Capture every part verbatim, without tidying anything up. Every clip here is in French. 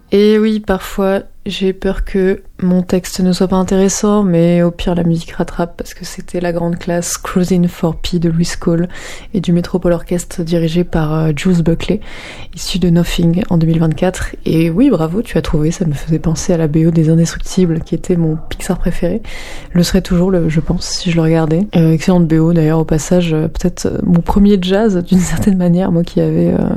Et oui, parfois, j'ai peur que mon texte ne soit pas intéressant, mais au pire, la musique rattrape, parce que c'était la grande classe Cruising for P de Louis Cole et du Metropole Orchestre dirigé par euh, Jules Buckley, issu de Nothing en deux mille vingt-quatre. Et oui, bravo, tu as trouvé, ça me faisait penser à la B O des Indestructibles, qui était mon Pixar préféré. Le serait toujours, le, je pense, si je le regardais. Euh, excellente B O, d'ailleurs, au passage, euh, peut-être euh, mon premier jazz, d'une certaine manière, moi qui avais... Euh,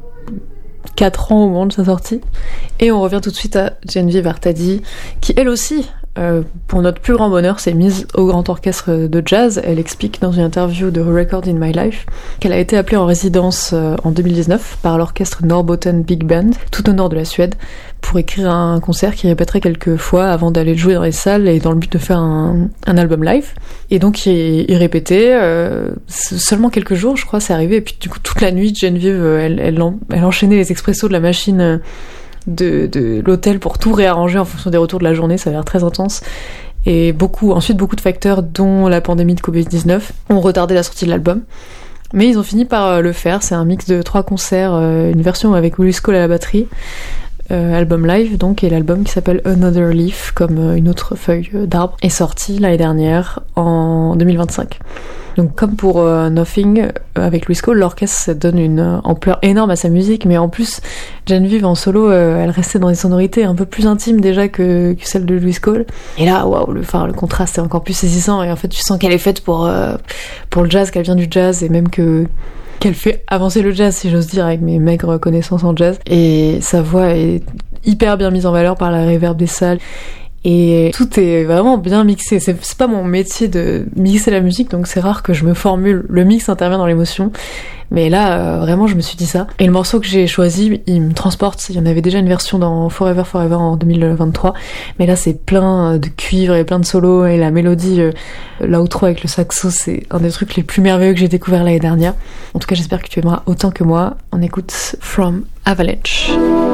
quatre ans au moment de sa sortie. Et on revient tout de suite à Geneviève Artadi, qui elle aussi, euh, pour notre plus grand bonheur, s'est mise au grand orchestre de jazz. Elle explique dans une interview de Record in My Life qu'elle a été appelée en résidence euh, en deux mille dix-neuf par l'orchestre Norrbotten Big Band, tout au nord de la Suède, pour écrire un concert qui répéterait quelques fois avant d'aller jouer dans les salles et dans le but de faire un, un album live. Et donc il, il répétait euh, seulement quelques jours, je crois, c'est arrivé. Et puis du coup toute la nuit, Geneviève, elle, elle, elle enchaînait les expressos de la machine de, de l'hôtel pour tout réarranger en fonction des retours de la journée. Ça a l'air très intense. Et beaucoup, ensuite beaucoup de facteurs, dont la pandémie de covid dix-neuf, ont retardé la sortie de l'album. Mais ils ont fini par le faire. C'est un mix de trois concerts, une version avec Louis Cole à la batterie, Euh, album live donc, et l'album qui s'appelle Another Leaf, comme euh, une autre feuille d'arbre, est sorti l'année dernière en deux mille vingt-cinq. Donc comme pour euh, Nothing euh, avec Louis Cole, l'orchestre donne une euh, ampleur énorme à sa musique, mais en plus Geneviève en solo, euh, elle restait dans des sonorités un peu plus intimes déjà que, que celles de Louis Cole. Et là, waouh, le, enfin, le contraste est encore plus saisissant, et en fait tu sens qu'elle est faite pour euh, pour le jazz, qu'elle vient du jazz, et même que qu'elle fait avancer le jazz, si j'ose dire, avec mes maigres connaissances en jazz. Et sa voix est hyper bien mise en valeur par la reverb des salles. Et tout est vraiment bien mixé. C'est, c'est pas mon métier de mixer la musique, donc c'est rare que je me formule. Le mix intervient dans l'émotion. Mais là, euh, vraiment, je me suis dit ça. Et le morceau que j'ai choisi, il me transporte. Il y en avait déjà une version dans Forever Forever en deux mille vingt-trois. Mais là, c'est plein de cuivre et plein de solos. Et la mélodie, euh, l'outro avec le saxo, c'est un des trucs les plus merveilleux que j'ai découvert l'année dernière. En tout cas, j'espère que tu aimeras autant que moi. On écoute From Avalanche.